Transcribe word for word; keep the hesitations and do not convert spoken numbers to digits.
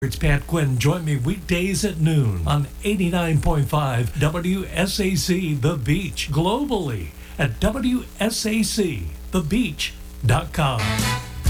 It's Pat Quinn. Join me weekdays at noon on eighty-nine point five W S A C The Beach, globally at W S A C the beach dot com.